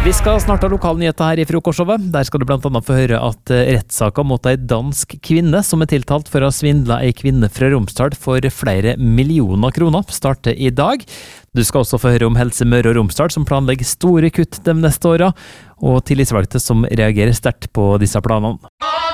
Vi skal snart ha lokalnyheter her i frokostshowet. Der skal du blant annet få høre at rettssaken mot en dansk kvinne som er tiltalt for å ha svindlet en kvinne fra Romsdal for flere millioner kroner starter i dag. Du skal også få høre om Helse Møre og Romsdal som planlegger store kutt de neste årene, og tillitsvalgte som reagerer sterkt på disse planene.